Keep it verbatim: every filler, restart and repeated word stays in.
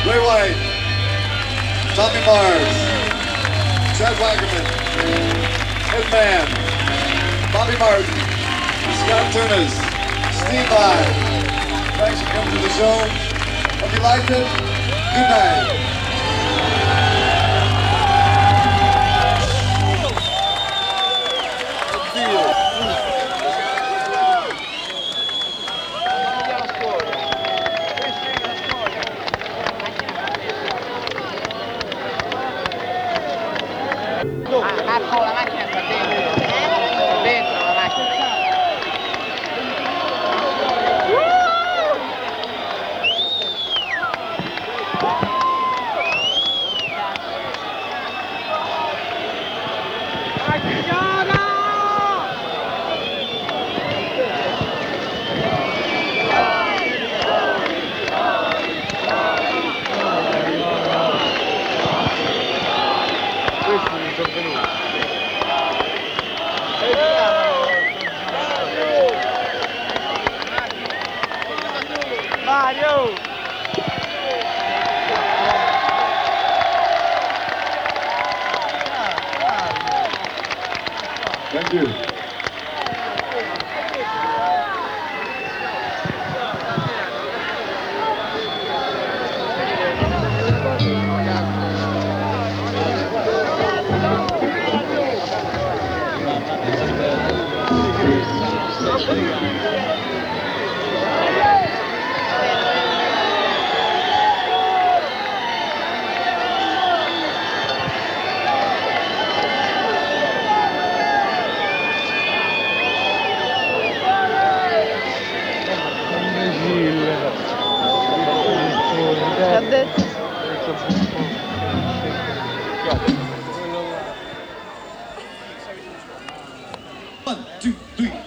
Ray White, Tommy Mars, Chad Wackerman, Ed Mann, Bobby Martin, Scott Tunis, Steve Vai. Thanks for coming to the show. Hope you liked it. Good night. Ah, Marco, la macchina sta dentro, sta dentro la macchina. Mario! Thank you. One, two, three.